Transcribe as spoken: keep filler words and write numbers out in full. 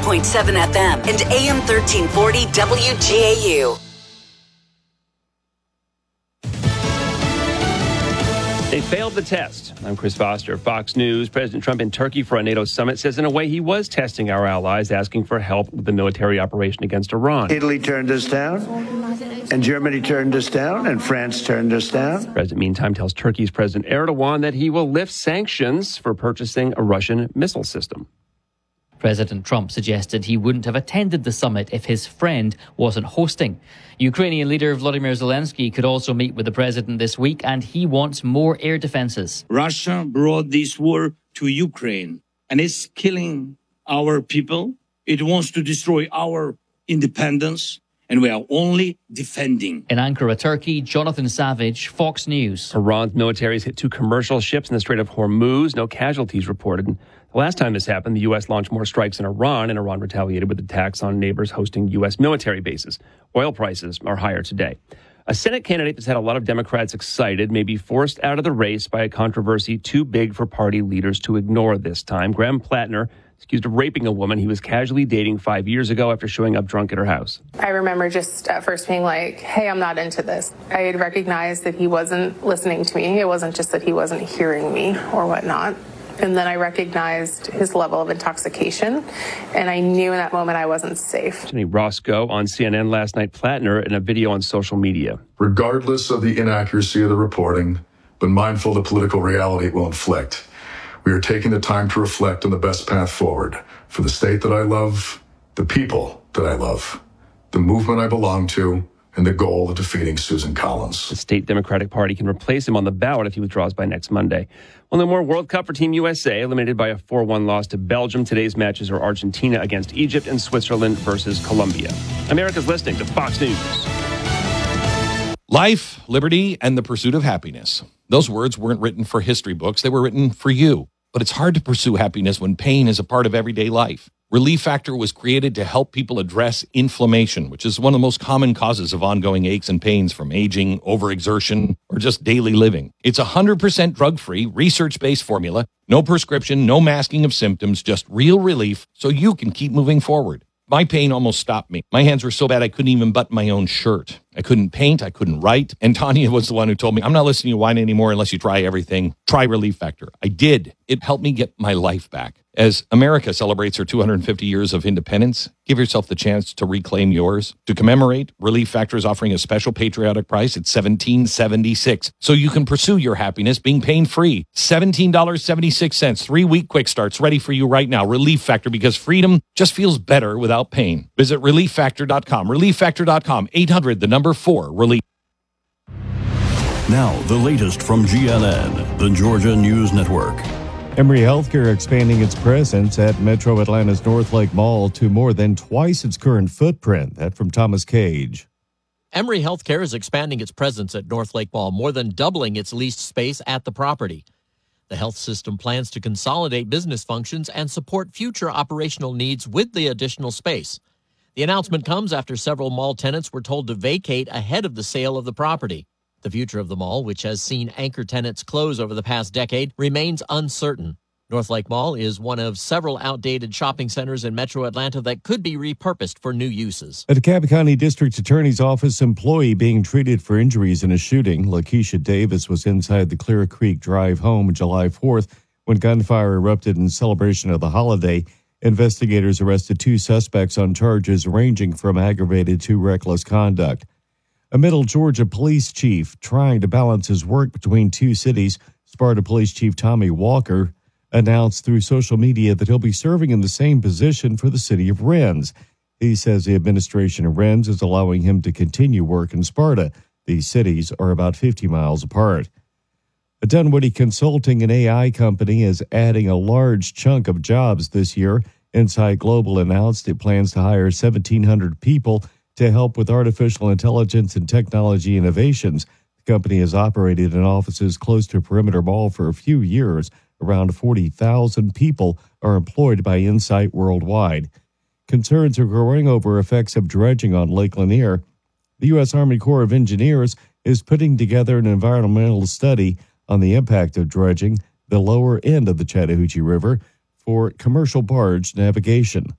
point seven F M and A M thirteen forty W G A U. They failed the test. I'm Chris Foster, Fox News. President Trump in Turkey for a NATO summit says in a way he was testing our allies, asking for help with the military operation against Iran. Italy turned us down, and Germany turned us down, and France turned us down. The president, meantime, tells Turkey's President Erdogan that he will lift sanctions for purchasing a Russian missile system. President Trump suggested he wouldn't have attended the summit if his friend wasn't hosting. Ukrainian leader Volodymyr Zelensky could also meet with the president this week, and he wants more air defenses. Russia brought this war to Ukraine, and it's killing our people. It wants to destroy our independence, and we are only defending. In Ankara, Turkey, Jonathan Savage, Fox News. Iran's military has hit two commercial ships in the Strait of Hormuz. No casualties reported. The last time this happened, the U S launched more strikes in Iran, and Iran retaliated with attacks on neighbors hosting U S military bases. Oil prices are higher today. A Senate candidate that's had a lot of Democrats excited may be forced out of the race by a controversy too big for party leaders to ignore this time. Graham Plattner is accused of raping a woman he was casually dating five years ago after showing up drunk at her house. I remember just at first being like, hey, I'm not into this. I had recognized that he wasn't listening to me. It wasn't just that he wasn't hearing me or whatnot. And then I recognized his level of intoxication, and I knew in that moment I wasn't safe. Jenny Roscoe on C N N last night, Plattner in a video on social media. Regardless of the inaccuracy of the reporting, but mindful of the political reality it will inflict, we are taking the time to reflect on the best path forward for the state that I love, the people that I love, the movement I belong to, and the goal of defeating Susan Collins. The state Democratic Party can replace him on the ballot if he withdraws by next Monday. Well, no more World Cup for Team U S A, eliminated by a four one loss to Belgium. Today's matches are Argentina against Egypt and Switzerland versus Colombia. America's listening to Fox News. Life, liberty, and the pursuit of happiness. Those words weren't written for history books. They were written for you. But it's hard to pursue happiness when pain is a part of everyday life. Relief Factor was created to help people address inflammation, which is one of the most common causes of ongoing aches and pains from aging, overexertion, or just daily living. It's a one hundred percent drug-free, research-based formula, no prescription, no masking of symptoms, just real relief so you can keep moving forward. My pain almost stopped me. My hands were so bad I couldn't even button my own shirt. I couldn't paint. I couldn't write. And Tanya was the one who told me, I'm not listening to you whine anymore unless you try everything. Try Relief Factor. I did. It helped me get my life back. As America celebrates her two hundred fifty years of independence, give yourself the chance to reclaim yours. To commemorate, Relief Factor is offering a special patriotic price at seventeen dollars and seventy-six cents, so you can pursue your happiness being pain-free. seventeen dollars and seventy-six cents, three-week quick starts ready for you right now. Relief Factor, because freedom just feels better without pain. Visit relief factor dot com. relief factor dot com. eight hundred, the number four, relief. Now, the latest from G N N, the Georgia News Network. Emory Healthcare expanding its presence at Metro Atlanta's North Lake Mall to more than twice its current footprint. That from Thomas Cage. Emory Healthcare is expanding its presence at North Lake Mall, more than doubling its leased space at the property. The health system plans to consolidate business functions and support future operational needs with the additional space. The announcement comes after several mall tenants were told to vacate ahead of the sale of the property. The future of the mall, which has seen anchor tenants close over the past decade, remains uncertain. North Lake Mall is one of several outdated shopping centers in Metro Atlanta that could be repurposed for new uses. A DeKalb County District Attorney's Office employee being treated for injuries in a shooting. Lakeisha Davis was inside the Clear Creek Drive home July fourth when gunfire erupted in celebration of the holiday. Investigators arrested two suspects on charges ranging from aggravated to reckless conduct. A Middle Georgia police chief trying to balance his work between two cities, Sparta Police Chief Tommy Walker, announced through social media that he'll be serving in the same position for the city of Rennes. He says the administration of Rennes is allowing him to continue work in Sparta. These cities are about fifty miles apart. A Dunwoody Consulting and A I company is adding a large chunk of jobs this year. Insight Global announced it plans to hire seventeen hundred people to help with artificial intelligence and technology innovations. The company has operated in offices close to Perimeter Mall for a few years. Around forty thousand people are employed by Insight worldwide. Concerns are growing over effects of dredging on Lake Lanier. The U S Army Corps of Engineers is putting together an environmental study on the impact of dredging the lower end of the Chattahoochee River for commercial barge navigation.